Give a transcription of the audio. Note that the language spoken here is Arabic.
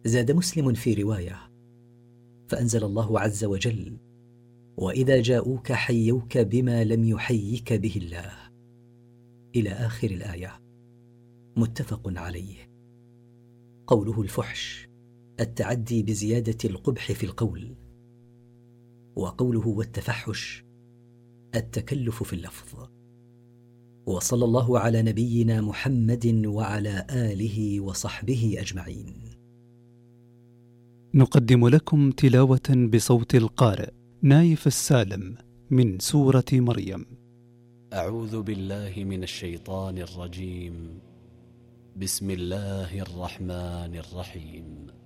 زاد مسلم في رواية: فأنزل الله عز وجل: وإذا جاءوك حيوك بما لم يحيك به الله، إلى آخر الآية. متفق عليه. قوله الفحش التعدي بزيادة القبح في القول، وقوله والتفحش التكلف في اللفظ. وصلى الله على نبينا محمد وعلى آله وصحبه أجمعين. نقدم لكم تلاوة بصوت القارئ نايف السالم من سورة مريم. أعوذ بالله من الشيطان الرجيم. بسم الله الرحمن الرحيم.